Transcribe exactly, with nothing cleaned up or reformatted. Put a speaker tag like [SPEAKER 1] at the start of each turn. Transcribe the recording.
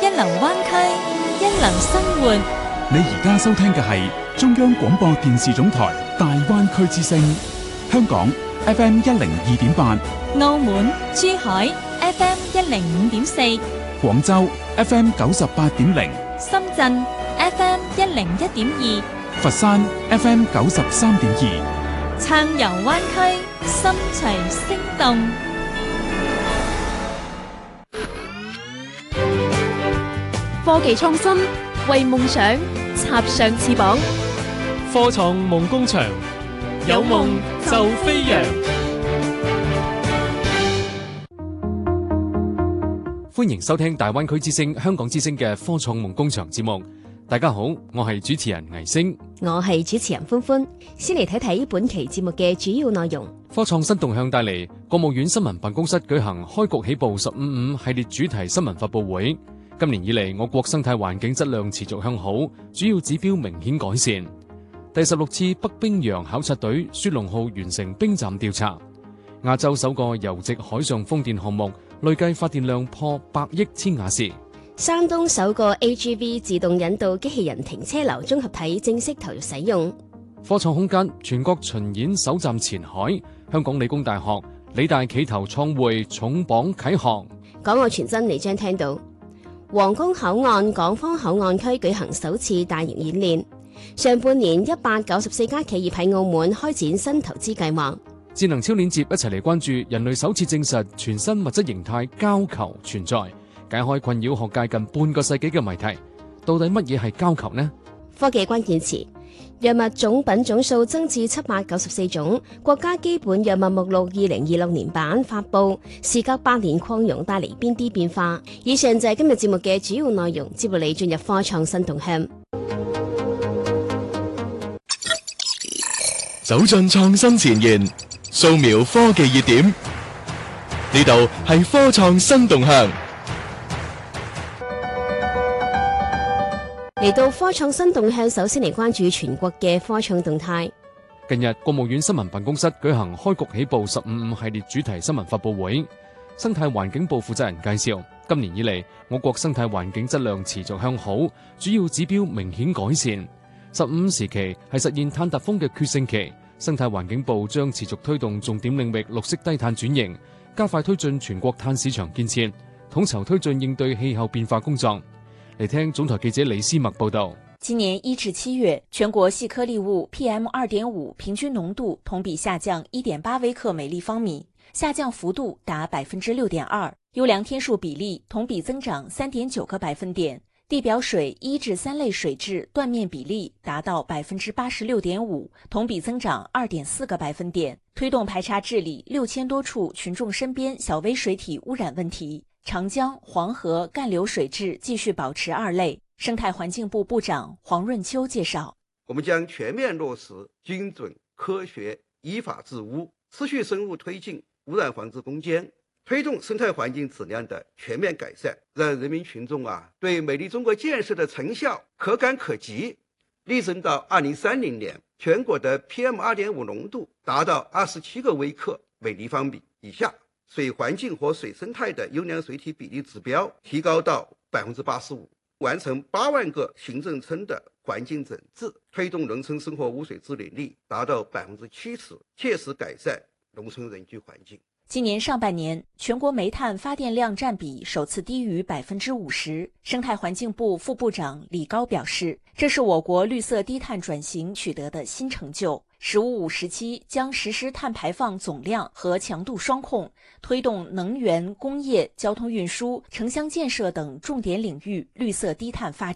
[SPEAKER 1] 流灣區，一流生活。
[SPEAKER 2] 你而家收聽嘅係中央廣播電視總台大灣區之聲，香港 F M 一零二點八，
[SPEAKER 1] 澳門、珠海 F M 一零五點四，
[SPEAKER 2] 廣州 F M 九十八點零，
[SPEAKER 1] 深圳 F M 一零一點二，
[SPEAKER 2] 佛山 F M 九十三點二，
[SPEAKER 1] 暢遊灣區，心隨聲動。
[SPEAKER 3] 科技創新，為夢想插上翅膀。
[SPEAKER 4] 科創夢工場，有夢就飛揚。歡迎收聽大灣區之聲、香港之聲嘅科創夢工場節目。大家好，我係主持人倪星，
[SPEAKER 3] 我係主持人歡歡。先嚟睇睇本期節目嘅主要內容。
[SPEAKER 4] 科創新動向帶嚟，國務院新聞辦公室舉行開局起步十五五系列主題新聞發佈會。今年以嚟，我國生態環境質量持續向好，主要指標明顯改善。第十六次北冰洋考察隊雪龍號完成冰站調查。亞洲首個油直海上風電項目累計發電量破百億千瓦時。
[SPEAKER 3] 山東首個 A G V 自動引導機器人停車樓綜合體正式投入使用。
[SPEAKER 4] 科創空間全國巡演首站前海，香港理工大學、理大企投創匯重磅啟航。
[SPEAKER 3] 港澳傳真你將聽到。皇崗口岸港方口岸區舉行首次大型演練。上半年一百九十四家企業喺澳門開展新投資計劃。
[SPEAKER 4] 智能超鏈接一齊嚟關注人類首次證實全新物質形態膠球存在，解開困擾學界近半個世紀嘅謎題。到底乜嘢係膠球呢？
[SPEAKER 3] 科技關鍵詞：藥物總品種數增至七百九十四種。國家基本藥物目錄二零二六年版發布，時隔八年擴容帶嚟邊啲變化？以上就係今日節目嘅主要內容，接落嚟進入科創新動向。
[SPEAKER 5] 走進創新前沿，掃描科技熱點，呢度係科創新動向。
[SPEAKER 3] 嚟到科創新動向，首先嚟關注全國嘅科創動態。
[SPEAKER 4] 近日，國務院新聞辦公室舉行開局起步十五五系列主題新聞發佈會。生態環境部負責人介紹，今年以嚟，我國生態環境質量持續向好，主要指標明顯改善。十五時期係實現碳達峰嘅決勝期，生態環境部將持續推動重點領域綠色低碳轉型，加快推進全國碳市場建設，統籌推進應對氣候變化工作。嚟聽總台記者李思默報道。
[SPEAKER 6] 今年一至七月，全國細顆粒物 P M 二點五 平均濃度同比下降一點八微克每立方米，下降幅度達百分之六點二，優良天數比例同比增長三點九個百分點。地表水一至三類水質斷面比例達到百分之八十六點五，同比增長二點四個百分點。推動排查治理六千多處群眾身邊小微水體污染問題。長江、黃河幹流水質繼續保持二類。生態環境部部長黃潤秋介紹：
[SPEAKER 7] 我們將全面落實精準、科學、依法治污，持續深入推進污染防治攻堅。推動生態環境質量的全面改善，讓人民群眾啊對美麗中國建設的成效可感可及，力爭到二零三零年全國的 P M 二點五 濃度達到二十七個微克每立方米以下，水環境和水生態的優良水體比例指標提高到百分之八十五，完成八萬個行政村的環境整治，推動農村生活污水治理率達到百分之七十，切實改善農村人居環境。
[SPEAKER 6] 今年上半年，全國煤炭發電量佔比首次低於百分之五十。生態環境部副部長李高表示，這是我國綠色低碳轉型取得的新成就。十五五時期將實施碳排放總量和強度雙控，推動能源、工業、交通運輸、城鄉建設等重點領域綠色低碳發展。